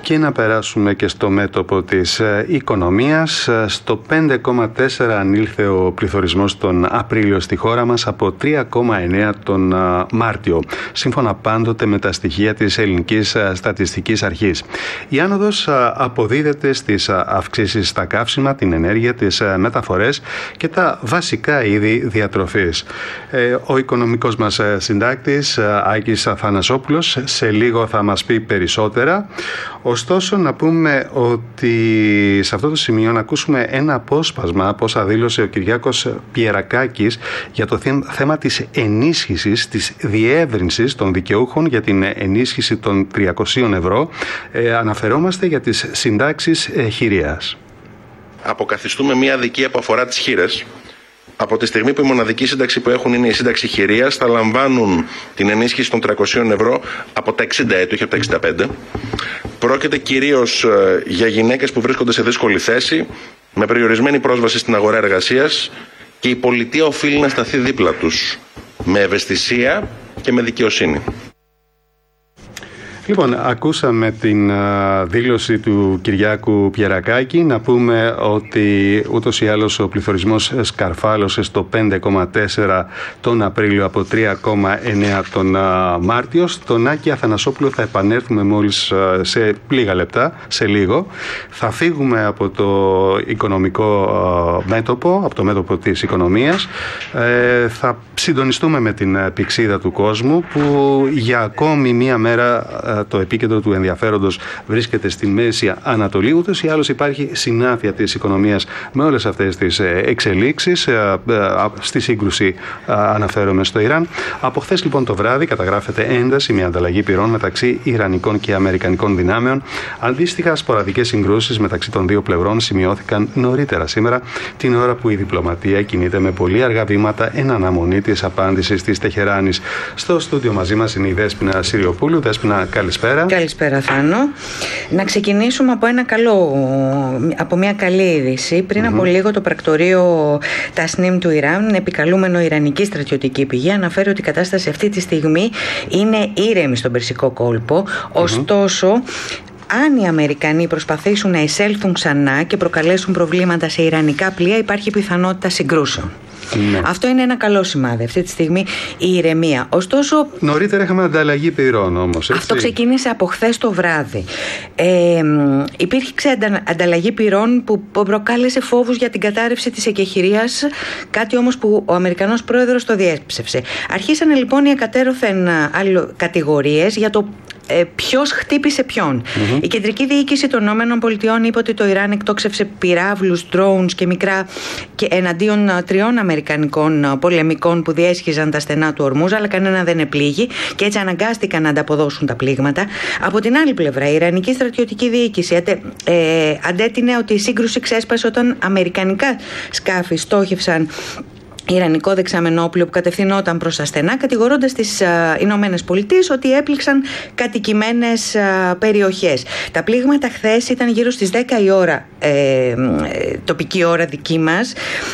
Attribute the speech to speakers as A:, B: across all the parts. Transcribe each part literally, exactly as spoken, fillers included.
A: Και να περάσουμε και στο μέτωπο της οικονομίας. Στο πέντε κόμμα τέσσερα ανήλθε ο πληθωρισμός τον Απρίλιο στη χώρα μας από τρία κόμμα εννέα τον Μάρτιο, σύμφωνα πάντοτε με τα στοιχεία της Ελληνικής Στατιστικής Αρχής. Η άνοδος αποδίδεται στις αυξήσεις στα καύσιμα, την ενέργεια, τις μεταφορές και τα βασικά είδη διατροφής. Ο οικονομικός μας συντάκτης Άκης Αθανασόπουλος σε λίγο θα μας πει περισσότερα. Ωστόσο, να πούμε ότι σε αυτό το σημείο να ακούσουμε ένα απόσπασμα από όσα δήλωσε ο Κυριάκος Πιερακάκης για το θέμα της ενίσχυσης, της διεύρυνσης των δικαιούχων για την ενίσχυση των τριακοσίων ευρώ. Ε, αναφερόμαστε για τις συντάξεις ε, χειρίας.
B: Αποκαθιστούμε μια αδικία που αφορά τις χήρες. Από τη στιγμή που η μοναδική σύνταξη που έχουν είναι η σύνταξη χειρίας, θα λαμβάνουν την ενίσχυση των τριακοσίων ευρώ από τα εξήντα έτη, όχι από τα εξήντα πέντε. Πρόκειται κυρίως για γυναίκες που βρίσκονται σε δύσκολη θέση, με περιορισμένη πρόσβαση στην αγορά εργασίας, και η πολιτεία οφείλει να σταθεί δίπλα τους, με ευαισθησία και με δικαιοσύνη.
A: Λοιπόν, ακούσαμε την α, δήλωση του Κυριάκου Πιερακάκη. Να πούμε ότι ούτως ή άλλως ο πληθωρισμός σκαρφάλωσε στο πέντε κόμμα τέσσερα τον Απρίλιο από τρία κόμμα εννέα τον α, Μάρτιο. Στον Άκη Αθανασόπουλο θα επανέλθουμε μόλις α, σε λίγα λεπτά, σε λίγο. Θα φύγουμε από το οικονομικό α, μέτωπο, από το μέτωπο της οικονομίας. Ε, θα συντονιστούμε με την πηξίδα του κόσμου που για ακόμη μία μέρα το επίκεντρο του ενδιαφέροντος βρίσκεται στη Μέση Ανατολή. Ούτως ή άλλως υπάρχει συνάφεια της οικονομίας με όλες αυτές τις εξελίξεις. Στη σύγκρουση αναφέρομαι στο Ιράν. Από χθες λοιπόν το βράδυ καταγράφεται ένταση, μια ανταλλαγή πυρών μεταξύ Ιρανικών και Αμερικανικών δυνάμεων. Αντίστοιχα, σποραδικές συγκρούσεις μεταξύ των δύο πλευρών σημειώθηκαν νωρίτερα σήμερα, την ώρα που η διπλωματία κινείται με πολύ αργά βήματα εν αναμονή της απάντησης της Τεχεράνης. Στο στούντιο μαζί μας είναι η Δέσποινα Συριοπούλου. Δέσποινα, καλησπέρα.
C: Καλησπέρα, Θάνο. Να ξεκινήσουμε από, ένα καλό, από μια καλή είδηση. Πριν mm-hmm. από λίγο το πρακτορείο Τασνίμ του Ιράν, επικαλούμενο Ιρανική στρατιωτική πηγή, αναφέρει ότι η κατάσταση αυτή τη στιγμή είναι ήρεμη στον Περσικό κόλπο. Mm-hmm. Ωστόσο, αν οι Αμερικανοί προσπαθήσουν να εισέλθουν ξανά και προκαλέσουν προβλήματα σε ιρανικά πλοία, υπάρχει πιθανότητα συγκρούσεων. Ναι. Αυτό είναι ένα καλό σημάδι. Αυτή τη στιγμή η ηρεμία. Ωστόσο,
A: νωρίτερα είχαμε ανταλλαγή πυρών όμως. Έτσι.
C: Αυτό ξεκίνησε από χθες το βράδυ. Ε, υπήρχε αντα, ανταλλαγή πυρών που προκάλεσε φόβους για την κατάρρευση της εκεχηρίας, κάτι όμως που ο Αμερικανός πρόεδρος το διέσψευσε. Αρχίσανε λοιπόν οι εκατέρωθεν κατηγορίες για το Ε, ποιος χτύπησε ποιον. Mm-hmm. Η κεντρική διοίκηση των ΗΠΑ είπε ότι το Ιράν εκτόξευσε πυράβλους, drones και μικρά και εναντίον τριών αμερικανικών πολεμικών που διέσχιζαν τα στενά του Ορμούζ, αλλά κανένα δεν επλήγει και έτσι αναγκάστηκαν να ανταποδώσουν τα πλήγματα. Από την άλλη πλευρά, η Ιρανική στρατιωτική διοίκηση αντε, ε, αντέτεινε ότι η σύγκρουση ξέσπασε όταν αμερικανικά σκάφη στόχευσαν Ιρανικό δεξαμενόπλαιο που κατευθυνόταν προς τα στενά, κατηγορώντας τις Ηνωμένες Πολιτείες ότι έπληξαν κατοικημένες α, περιοχές. Τα πλήγματα χθες ήταν γύρω στις δέκα η ώρα, ε, τοπική ώρα δική μας.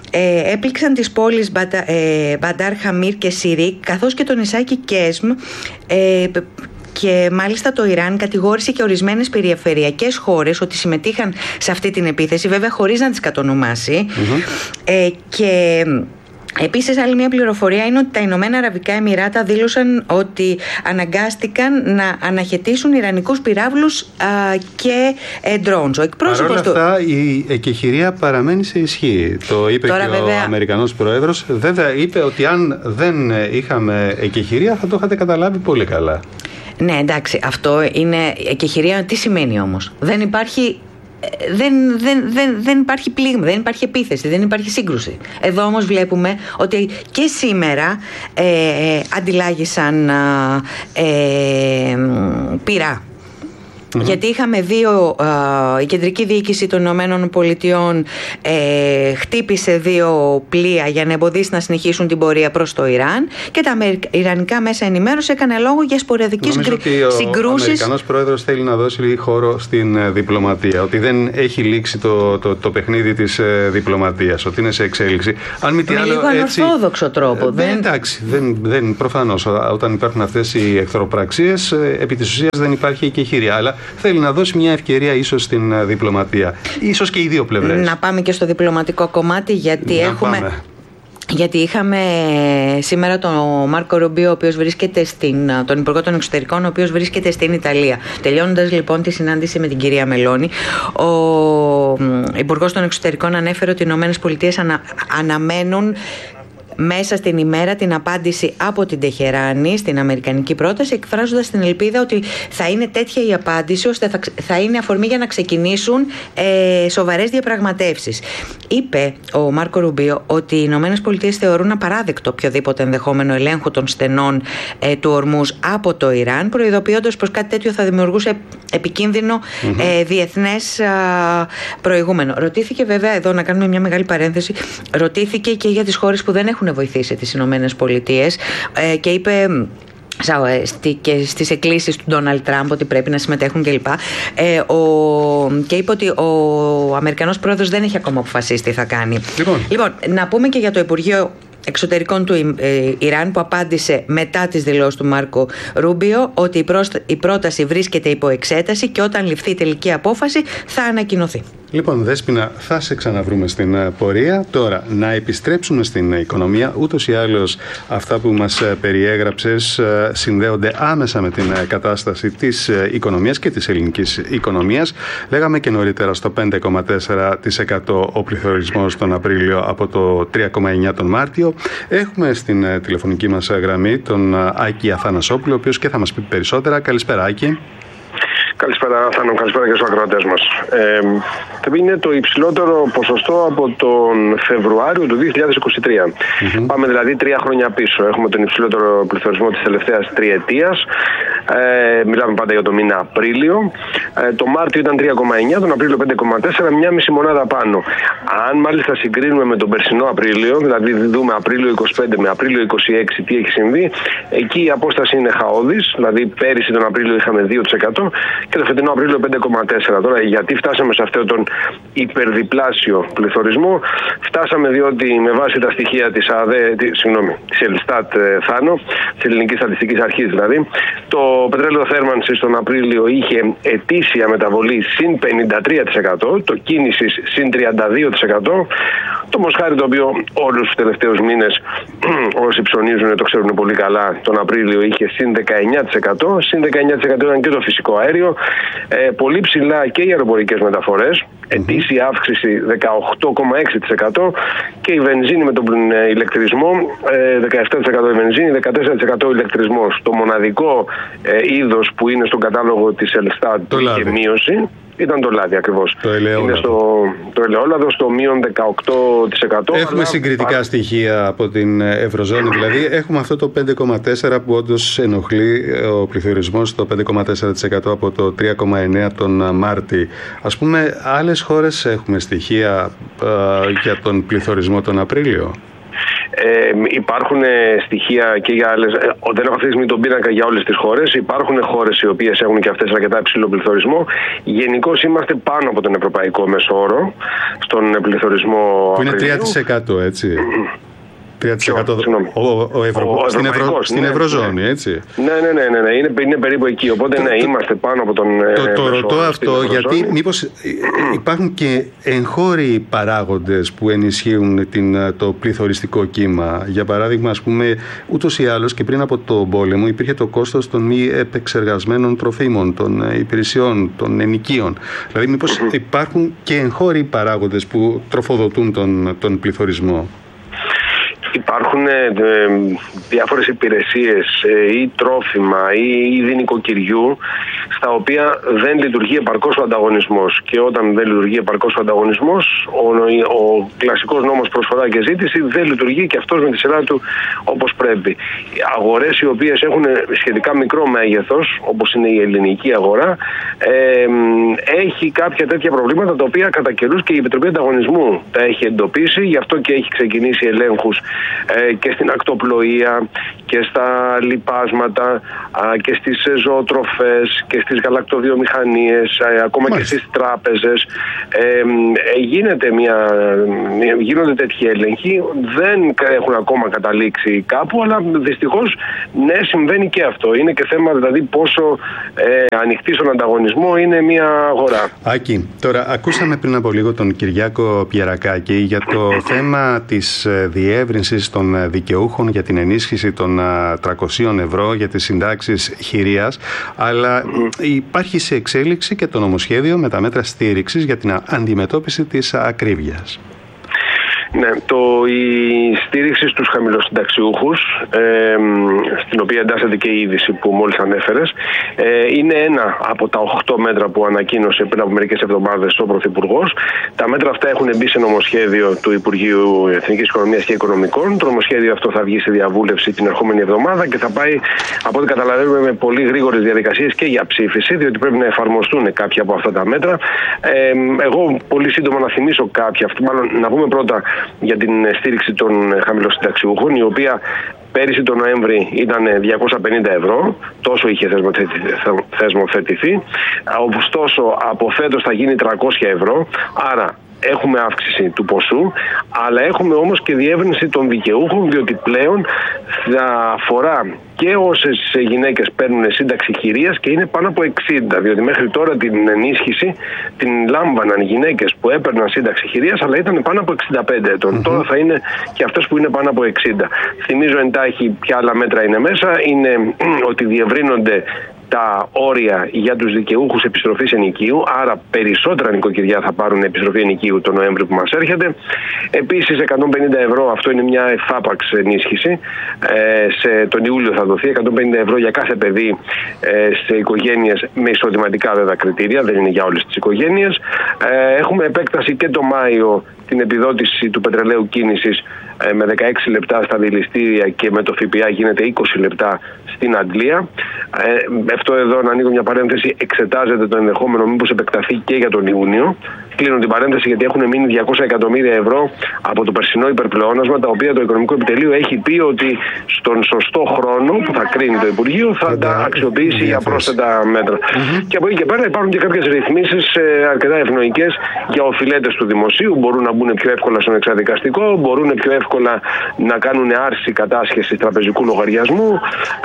C: Ε, έπληξαν τις πόλεις Μπαντα, ε, Μπαντάρ Χαμίρ και Σιρίκ, καθώς και το νησάκι Κέσμ. Ε, Και μάλιστα το Ιράν κατηγόρησε και ορισμένες περιφερειακές χώρες ότι συμμετείχαν σε αυτή την επίθεση, βέβαια χωρίς να τις κατονομάσει. Mm-hmm. Ε, και επίσης, άλλη μια πληροφορία είναι ότι τα Ηνωμένα Αραβικά Εμιράτα δήλωσαν ότι αναγκάστηκαν να αναχαιτήσουν ιρανικούς πυράβλους α, και ε, drones. Ο εκπρόσωπος
A: Παρ' όλα αυτά, του... η εκεχηρία παραμένει σε ισχύ. Το είπε Τώρα, και βέβαια... ο Αμερικανός Πρόεδρος. Βέβαια, είπε ότι αν δεν είχαμε εκεχηρία θα το είχατε καταλάβει πολύ καλά.
C: Ναι, εντάξει, αυτό είναι εκεχηρία. Τι σημαίνει όμως? Δεν υπάρχει... Δεν, δεν, δεν, δεν υπάρχει πλήγμα, δεν υπάρχει επίθεση, δεν υπάρχει σύγκρουση. Εδώ όμως βλέπουμε ότι και σήμερα ε, ε, αντιλάγησαν ε, πυρά. Mm-hmm. Γιατί είχαμε δύο, α, η κεντρική διοίκηση των Ηνωμένων Πολιτειών ε, χτύπησε δύο πλοία για να εμποδίσει να συνεχίσουν την πορεία προς το Ιράν, και τα Αμερικα... Ιρανικά μέσα ενημέρωση έκανε λόγο για σποραδικές συγκρούσεις. Ο
A: Αμερικανός πρόεδρος θέλει να δώσει λίγο χώρο στην διπλωματία, ότι δεν έχει λήξει το, το, το παιχνίδι της ε, διπλωματίας, ότι είναι σε εξέλιξη. Αν μη τι
C: με
A: άλλο,
C: λίγο
A: έτσι,
C: ανορθόδοξο τρόπο.
A: Ε, δεν... Εντάξει, δεν, δεν, προφανώς όταν υπάρχουν αυτές οι εχθροπραξίες, ε, επί της ουσίας δεν υπάρχει εκεχηρία. Αλλά θέλει να δώσει μια ευκαιρία ίσως στην διπλωματία. Ίσως και οι δύο πλευρές.
C: Να πάμε και στο διπλωματικό κομμάτι, γιατί να έχουμε... Πάμε. Γιατί είχαμε σήμερα τον Μάρκο Ρουμπίο, ο οποίος βρίσκεται στην, τον Υπουργό των Εξωτερικών, ο οποίος βρίσκεται στην Ιταλία. Τελειώνοντας λοιπόν τη συνάντηση με την κυρία Μελώνη, ο Υπουργός των Εξωτερικών ανέφερε ότι οι Ηνωμένες Πολιτείες ανα, αναμένουν μέσα στην ημέρα την απάντηση από την Τεχεράνη στην αμερικανική πρόταση, εκφράζοντας την ελπίδα ότι θα είναι τέτοια η απάντηση ώστε θα, θα είναι αφορμή για να ξεκινήσουν ε, σοβαρές διαπραγματεύσεις. Είπε ο Μάρκο Ρουμπίο ότι οι Ηνωμένες Πολιτείες θεωρούν απαράδεκτο οποιοδήποτε ενδεχόμενο ελέγχου των στενών ε, του Ορμούζ από το Ιράν, προειδοποιώντας πως κάτι τέτοιο θα δημιουργούσε επικίνδυνο mm-hmm. ε, διεθνές α, προηγούμενο. Ρωτήθηκε βέβαια, εδώ να κάνουμε μια μεγάλη παρένθεση, ρωτήθηκε και για τις χώρες που δεν έχουν βοηθήσει τις Ηνωμένες Πολιτείες ε, και είπε και στις εκκλήσεις του Ντόναλντ Τραμπ ότι πρέπει να συμμετέχουν κλπ. Ε, και είπε ότι ο Αμερικανός πρόεδρος δεν έχει ακόμα αποφασίσει τι θα κάνει. Λοιπόν, λοιπόν να πούμε και για το Υπουργείο Εξωτερικών του ε, Ιράν, που απάντησε μετά τις δηλώσεις του Μάρκο Ρούμπιο ότι η, πρόστα- η πρόταση βρίσκεται υπό εξέταση και όταν ληφθεί η τελική απόφαση θα ανακοινωθεί.
A: Λοιπόν, Δέσποινα, θα σε ξαναβρούμε στην πορεία. Τώρα, να επιστρέψουμε στην οικονομία. Ούτως ή άλλως, αυτά που μας περιέγραψες συνδέονται άμεσα με την κατάσταση της οικονομίας και της ελληνικής οικονομίας. Λέγαμε και νωρίτερα στο πέντε κόμμα τέσσερα τοις εκατό ο πληθωρισμός τον Απρίλιο από το τρία κόμμα εννιά τον Μάρτιο. Έχουμε στην τηλεφωνική μας γραμμή τον Άκη Αθανασόπουλο, ο οποίος και θα μας πει περισσότερα. Καλησπέρα, Άκη.
D: Καλησπέρα, Θάνο, καλησπέρα και στους ακροατές μας. Ε, είναι το υψηλότερο ποσοστό από τον Φεβρουάριο του δύο χιλιάδες είκοσι τρία. Mm-hmm. Πάμε δηλαδή τρία χρόνια πίσω. Έχουμε τον υψηλότερο πληθωρισμό της τελευταίας τριετίας. Ε, μιλάμε πάντα για το μήνα Απρίλιο. Ε, το Μάρτιο ήταν τρία κόμμα εννιά, τον Απρίλιο πέντε κόμμα τέσσερα, μια μισή μονάδα πάνω. Αν μάλιστα συγκρίνουμε με τον περσινό Απρίλιο, δηλαδή δούμε Απρίλιο είκοσι πέντε με Απρίλιο είκοσι έξι τι έχει συμβεί, εκεί η απόσταση είναι χαόδης. Δηλαδή πέρυσι τον Απρίλιο είχαμε δύο τοις εκατό και το φετινό Απρίλιο πέντε κόμμα τέσσερα. Τώρα, γιατί φτάσαμε σε αυτόν τον υπερδιπλάσιο πληθωρισμό? Φτάσαμε διότι με βάση τα στοιχεία της ΑΔΕ, τη, συγγνώμη, της Ελστάτ, Θάνο, της Ελληνικής Στατιστικής Αρχής δηλαδή, το πετρέλαιο θέρμανσης τον Απρίλιο είχε ετήσια μεταβολή συν πενήντα τρία τοις εκατό, το κίνησης συν τριάντα δύο τοις εκατό, το μοσχάρι το οποίο όλους τους τελευταίους μήνες όσοι ψωνίζουν το ξέρουν πολύ καλά, τον Απρίλιο είχε συν δεκαεννιά τοις εκατό, συν δεκαεννιά τοις εκατό ήταν και το φυσικό αέριο, ε, πολύ ψηλά και οι αεροπορικές μεταφορές, ετήσια αύξηση δεκαοκτώ κόμμα έξι τοις εκατό και η βενζίνη με τον ηλεκτρισμό, ε, δεκαεπτά τοις εκατό η βενζίνη, δεκατέσσερα τοις εκατό ηλεκτρισμός. Το μοναδικό ε, είδος που είναι στον κατάλογο της Ελστάτ που είχε μείωση ήταν το λάδι ακριβώς.
A: Το ελαιόλαδο.
D: Είναι στο, το ελαιόλαδο στο μείον δεκαοκτώ τοις εκατό.
A: Έχουμε αλλά... συγκριτικά στοιχεία από την Ευρωζώνη. Δηλαδή έχουμε αυτό το πέντε κόμμα τέσσερα που όντως ενοχλεί ο πληθωρισμός στο πέντε κόμμα τέσσερα τοις εκατό από το τρία κόμμα εννιά τον Μάρτη. Ας πούμε, άλλες χώρες έχουμε στοιχεία ε, για τον πληθωρισμό τον Απρίλιο?
D: Ε, υπάρχουν στοιχεία και για άλλες. Ε, δεν έχω αυτή τη στιγμή τον πίνακα για όλες τις χώρες. Υπάρχουν χώρες οι οποίες έχουν και αυτές αρκετά υψηλό πληθωρισμό. Γενικώς είμαστε πάνω από τον ευρωπαϊκό μέσο όρο στον πληθωρισμό.
A: Που είναι τρία τοις εκατό, έτσι. τρία τοις εκατό ο, ο, ο, Ευρω...
D: ο
A: στην, Ευρω... στην
D: ναι,
A: Ευρωζώνη,
D: ναι.
A: έτσι.
D: Ναι, ναι, ναι, ναι, ναι. Είναι, είναι περίπου εκεί. Οπότε το, ναι, είμαστε πάνω από τον.
A: Το, το ρωτώ αυτό γιατί μήπως υπάρχουν και εγχώροι παράγοντες που ενισχύουν την, το πληθωριστικό κύμα. Για παράδειγμα, ας πούμε, ούτως ή άλλως και πριν από το πόλεμο υπήρχε το κόστος των μη επεξεργασμένων τροφίμων, των υπηρεσιών, των ενοικίων. Δηλαδή, μήπως mm-hmm. υπάρχουν και εγχώροι παράγοντες που τροφοδοτούν τον, τον πληθωρισμό?
D: Υπάρχουν ε, διάφορες υπηρεσίες ε, ή τρόφιμα ή είδη νοικοκυριού στα οποία δεν λειτουργεί επαρκώς ο ανταγωνισμός. Και όταν δεν λειτουργεί επαρκώς ο ανταγωνισμός, ο, ο κλασικός νόμος προσφορά και ζήτηση δεν λειτουργεί και αυτός με τη σειρά του όπως πρέπει. Οι αγορές οι οποίες έχουν σχετικά μικρό μέγεθος, όπως είναι η ελληνική αγορά, ε, έχει κάποια τέτοια προβλήματα τα οποία κατά καιρούς και η Επιτροπή Ανταγωνισμού τα έχει εντοπίσει, γι' αυτό και έχει ξεκινήσει ελέγχους και στην ακτοπλοεία και στα λιπάσματα και στις ζωοτροφές και και στις γαλακτοβιομηχανίες, ακόμα Μάλιστα. και στις τράπεζες. Ε, ε, γίνεται μια, γίνονται τέτοιοι έλεγχοι, δεν έχουν ακόμα καταλήξει κάπου, αλλά δυστυχώς ναι, συμβαίνει και αυτό. Είναι και θέμα δηλαδή πόσο ε, ανοιχτή στον ανταγωνισμό είναι μια αγορά.
A: Άκη, τώρα ακούσαμε πριν από λίγο τον Κυριάκο Πιερακάκη για το θέμα της διεύρυνσης των δικαιούχων για την ενίσχυση των τριακοσίων ευρώ για τις συντάξεις χειρίας, αλλά υπάρχει σε εξέλιξη και το νομοσχέδιο με τα μέτρα στήριξης για την αντιμετώπιση της ακρίβειας.
D: Ναι, το, η στήριξη στους χαμηλοσυνταξιούχους, ε, στην οποία εντάσσεται και η είδηση που μόλις ανέφερες, ε, είναι ένα από τα οχτώ μέτρα που ανακοίνωσε πριν από μερικές εβδομάδες ο Πρωθυπουργός. Τα μέτρα αυτά έχουν μπει σε νομοσχέδιο του Υπουργείου Εθνικής Οικονομίας και Οικονομικών. Το νομοσχέδιο αυτό θα βγει σε διαβούλευση την ερχόμενη εβδομάδα και θα πάει, από ό,τι καταλαβαίνουμε, με πολύ γρήγορες διαδικασίες και για ψήφιση, διότι πρέπει να εφαρμοστούν κάποια από αυτά τα μέτρα. Ε, εγώ πολύ σύντομα να θυμίσω κάποια, μάλλον να πούμε πρώτα για την στήριξη των χαμηλοσυνταξιούχων, η οποία πέρυσι τον Νοέμβρη ήταν διακόσια πενήντα ευρώ, τόσο είχε θεσμοθετηθεί. Ωστόσο, από φέτος θα γίνει τριακόσια ευρώ, άρα έχουμε αύξηση του ποσού, αλλά έχουμε όμως και διεύρυνση των δικαιούχων, διότι πλέον θα αφορά και όσες γυναίκες παίρνουν σύνταξη χειρίας και είναι πάνω από εξήντα, διότι μέχρι τώρα την ενίσχυση την λάμβαναν γυναίκες που έπαιρναν σύνταξη χειρίας, αλλά ήταν πάνω από εξήντα πέντε ετών. Mm-hmm. Τώρα θα είναι και αυτές που είναι πάνω από εξήντα. Θυμίζω εντάχει ποια άλλα μέτρα είναι μέσα. Είναι ότι διευρύνονται τα όρια για τους δικαιούχους επιστροφής ενοικίου, άρα περισσότερα νοικοκυριά θα πάρουν επιστροφή ενοικίου το Νοέμβριο που μας έρχεται. Επίσης εκατόν πενήντα ευρώ, αυτό είναι μια εφάπαξ ενίσχυση, ε, σε τον Ιούλιο θα δοθεί εκατόν πενήντα ευρώ για κάθε παιδί ε, σε οικογένειες με εισοδηματικά βέβαια κριτήρια, δεν είναι για όλες τις οικογένειες. Ε, έχουμε επέκταση και το Μάιο την επιδότηση του πετρελαίου κίνησης ε, με δεκαέξι λεπτά στα δηληστήρια και με το ΦΠΑ γίνεται είκοσι λεπτά στην αντλία. Ε, αυτό εδώ, να ανοίγω μια παρένθεση, εξετάζεται το ενδεχόμενο μήπως επεκταθεί και για τον Ιούνιο. Κλείνω την παρένθεση γιατί έχουν μείνει διακόσια εκατομμύρια ευρώ από το περσινό υπερπλεόνασμα, τα οποία το Οικονομικό Επιτελείο έχει πει ότι στον σωστό χρόνο που θα κρίνει το Υπουργείο θα, θα τα αξιοποιήσει για πρόσθετα μέτρα. Mm-hmm. Και από εκεί και πέρα υπάρχουν και κάποιες ρυθμίσεις ε, αρκετά ευνοϊκές για οφειλέτες του δημοσίου. Μπορούν να μπουν πιο εύκολα στον εξαδικαστικό, μπορούν πιο εύκολα να κάνουν άρση κατάσχεσης τραπεζικού λογαριασμού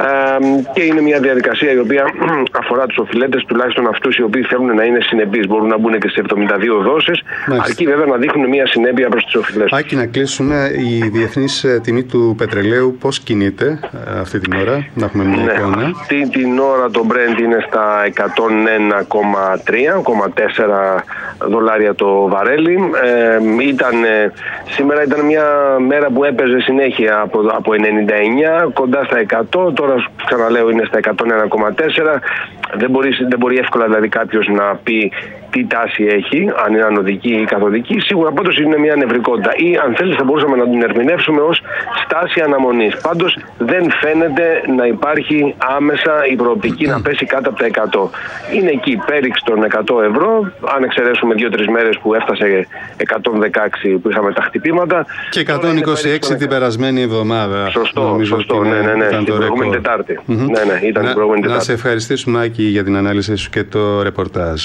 D: ε, και είναι μια διαδικασία η οποία αφορά τους οφειλέτες, τουλάχιστον αυτούς οι οποίοι θέλουν να είναι συνεπείς. Μπορούν να μπουν και σε εβδομήντα δύο δόσεις, αρκεί βέβαια να δείχνουν μια συνέπεια προς τις οφειλές.
A: Άκη, να κλείσουμε. Η διεθνής τιμή του πετρελαίου πώς κινείται αυτή την ώρα, να έχουμε μια
D: ναι,
A: εικόνα?
D: Αυτή την ώρα το Brent είναι στα εκατόν ένα κόμμα τρία κόμμα τέσσερα δολάρια το βαρέλι. Ε, ήταν, ε, σήμερα ήταν μια μέρα που έπαιζε συνέχεια από, από ενενήντα εννιά κοντά στα εκατό, τώρα ξαναλέω είναι στα εκατόν ένα κόμμα τέσσερα. Δεν μπορεί, δεν μπορεί εύκολα δηλαδή κάποιος να πει τι τάση έχει, αν είναι ανωδική ή καθοδική. Σίγουρα πάντως είναι μια νευρικότητα, ή αν θέλεις θα μπορούσαμε να την ερμηνεύσουμε ως στάση αναμονής. Πάντως δεν φαίνεται να υπάρχει άμεσα η προοπτική να πέσει κάτω από τα εκατό. Είναι εκεί πέριξ των εκατό ευρώ, αν εξαιρέσουμε δύο-τρεις μέρες που έφτασε εκατόν δεκαέξι που είχαμε τα χτυπήματα.
A: Και εκατόν είκοσι έξι την περασμένη εβδομάδα.
D: Σωστό, σωστό, ναι, ναι, ναι, την προηγούμενη Τετάρτη. Mm-hmm. Ναι, ναι, ήταν
A: να,
D: την προηγούμενη Τετάρτη.
A: Να σε ευχαριστήσουμε, Άκη, για την ανάλυση σου και το ρεπορτάζ.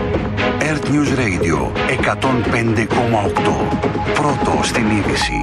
E: Earth News Radio εκατόν πέντε κόμμα οκτώ. Πρώτο στην είδηση.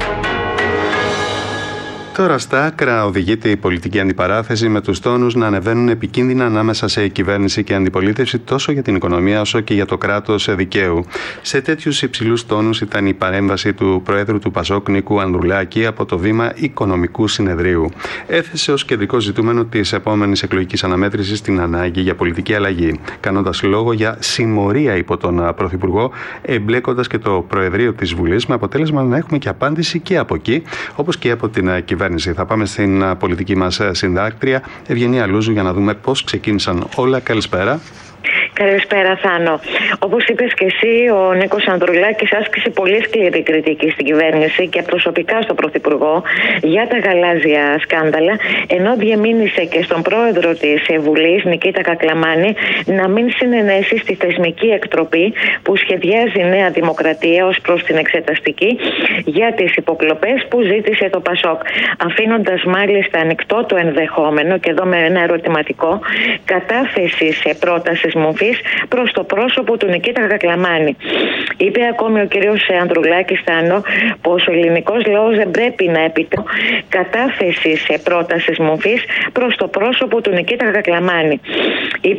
A: Τώρα στα άκρα οδηγείται η πολιτική αντιπαράθεση, με τους τόνους να ανεβαίνουν επικίνδυνα ανάμεσα σε κυβέρνηση και αντιπολίτευση τόσο για την οικονομία όσο και για το κράτος δικαίου. Σε τέτοιους υψηλούς τόνους ήταν η παρέμβαση του Προέδρου του Πασόκ Νίκου Ανδρουλάκη από το βήμα Οικονομικού Συνεδρίου. Έθεσε ως κεντρικό ζητούμενο της επόμενης εκλογικής αναμέτρησης την ανάγκη για πολιτική αλλαγή, κάνοντας λόγο για συμμορία υπό τον Πρωθυπουργό, εμπλέκοντας και το Προεδρείο της Βουλής, με αποτέλεσμα να έχουμε και απάντηση και από εκεί, όπως και από την κυβέρνηση. Θα πάμε στην πολιτική μας συντάκτρια Ευγενία Λούζου για να δούμε πώς ξεκίνησαν όλα. Καλησπέρα.
F: Καλησπέρα, Θάνο. Όπως είπες και εσύ, ο Νίκος Ανδρουλάκης άσκησε πολύ σκληρή κριτική στην κυβέρνηση και προσωπικά στον Πρωθυπουργό για τα γαλάζια σκάνδαλα, ενώ διεμήνυσε και στον πρόεδρο της Βουλής, Νικήτα Κακλαμάνη, να μην συνενέσει στη θεσμική εκτροπή που σχεδιάζει Νέα Δημοκρατία ως προς την εξεταστική για τις υποκλοπές που ζήτησε το Πασόκ, αφήνοντας μάλιστα ανοιχτό το ενδεχόμενο, και εδώ με ένα ερωτηματικό, κατάθεση σε πρόταση μορφής προς το πρόσωπο του Νικήτα Κακλαμάνη. Είπε ακόμη ο κύριος Ανδρουλάκης, Θάνο, πως ο ελληνικός λαός δεν πρέπει να επιτρέπει κατάθεση σε πρόταση μορφής προς το πρόσωπο του Νικήτα Κακλαμάνη.